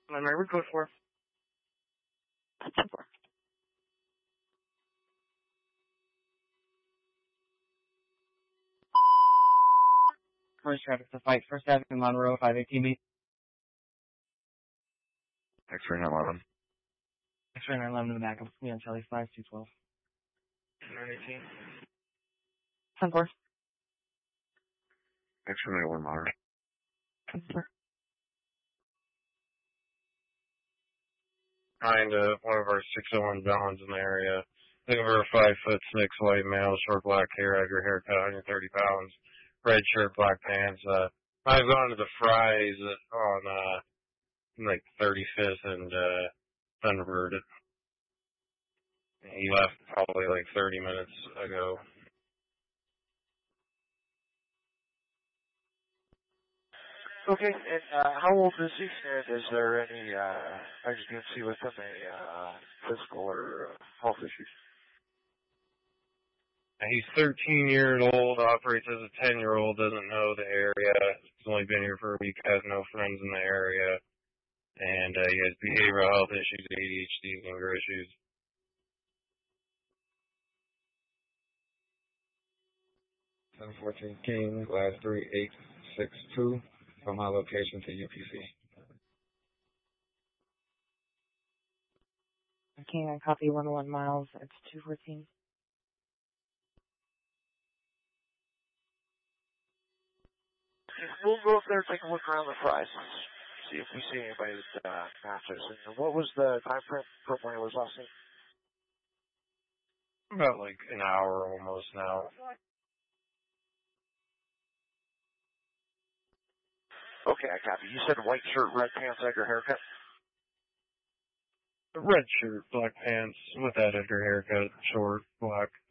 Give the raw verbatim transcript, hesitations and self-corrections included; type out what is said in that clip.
I'm ready, code four. First traffic to fight, First Avenue, Monroe, five eighteen B. X-ray nine eleven. X-ray nine eleven in the back of me on Charlie five two twelve. nine eighteen. ten four. X-ray nine eleven Monroe. ten four. Behind uh, one of our six oh one Johns in the area. Looking for a five foot six white male, short black hair, had your haircut, one hundred thirty pounds, red shirt, black pants. Uh, I've gone to the Fry's on uh, like thirty-fifth and uh, Thunderbird. He left probably like thirty minutes ago. Okay, and uh, how old is he? And is there any uh, exigency with him, a uh, physical or uh, health issues? He's thirteen years old, operates as a ten year old, doesn't know the area. He's only been here for a week, has no friends in the area, and uh, he has behavioral health issues, A D H D, anger issues. ten fourteen King, last three eight six two, from my location to U P C. King, I copy one oh one miles, it's two fourteen. We'll go up there and take a look around the Fry's, see if we see anybody that uh, matches. And what was the time frame from when it was last seen? About like an hour almost now. Okay, I copy. You said white shirt, red pants, Edgar haircut? Red shirt, black pants, with that Edgar haircut, short, black.